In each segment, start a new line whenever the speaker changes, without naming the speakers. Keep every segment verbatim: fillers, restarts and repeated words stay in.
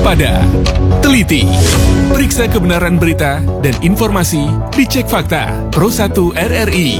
waspada, teliti, periksa kebenaran berita dan informasi, dicek fakta. Pro satu R R I.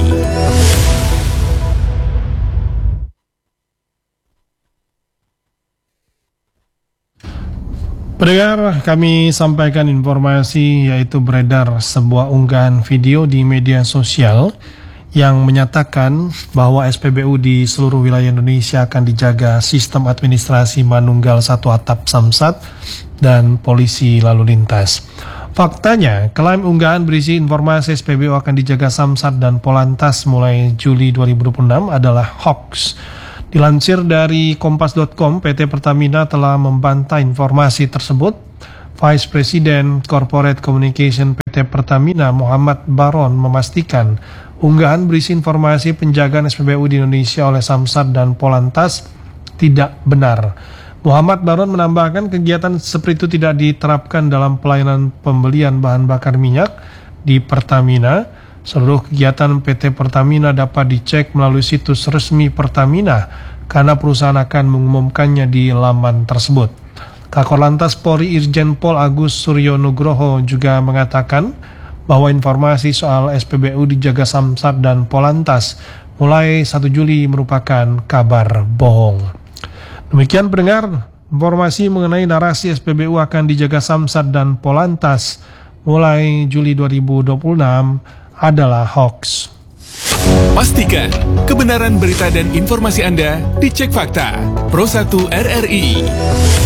Pendengar, kami sampaikan informasi yaitu beredar sebuah unggahan video di media sosial yang menyatakan bahwa S P B U di seluruh wilayah Indonesia akan dijaga sistem administrasi manunggal satu atap Samsat dan polisi lalu lintas. Faktanya, klaim unggahan berisi informasi S P B U akan dijaga Samsat dan Polantas mulai Juli dua ribu dua puluh enam adalah hoax. Dilansir dari kompas titik com, P T Pertamina telah membantah informasi tersebut. Vice President Corporate Communication P T Pertamina Muhammad Baron memastikan unggahan berisi informasi penjagaan S P B U di Indonesia oleh Samsat dan Polantas tidak benar. Muhammad Baron menambahkan kegiatan seperti itu tidak diterapkan dalam pelayanan pembelian bahan bakar minyak di Pertamina. Seluruh kegiatan P T Pertamina dapat dicek melalui situs resmi Pertamina karena perusahaan akan mengumumkannya di laman tersebut. Kakor Lantas Polri Irjen Pol Agus Suryo Nugroho juga mengatakan bahwa informasi soal S P B U dijaga Samsat dan Polantas mulai satu Juli merupakan kabar bohong. Demikian pendengar, informasi mengenai narasi S P B U akan dijaga Samsat dan Polantas mulai Juli dua ribu dua puluh enam adalah hoax.
Pastikan kebenaran berita dan informasi Anda dicek fakta. Pro satu R R I.